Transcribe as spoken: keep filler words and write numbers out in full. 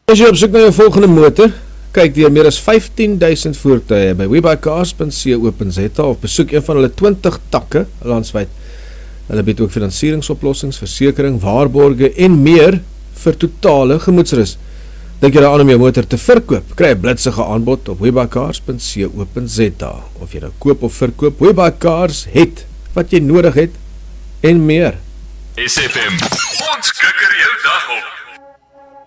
As jy op soek na jou volgende motor, kyk deur meer as vyftien duisend voertuie by webuycars punt co punt za of besoek een van hulle twintig takke landwyd. Hulle bied ook finansieringsoplossings, versekering, waarborge en meer vir totale gemoedsrus. Dink jy daaraan om jou motor te verkoop? Kry 'n blitsige aanbod op webuycars punt co punt za. Of jy nou koop of verkoop, Webuycars het wat jy nodig het en meer. S F M, ons kikker jou dag op.